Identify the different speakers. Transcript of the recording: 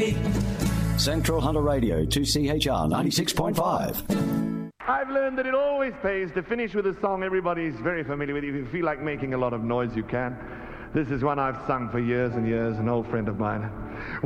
Speaker 1: City.
Speaker 2: Central Hunter Radio, 2CHR 96.5.
Speaker 3: I've learned that it always pays to finish with a song everybody's very familiar with. If you feel like making a lot of noise, you can. This is one I've sung for years and years, an old friend of mine.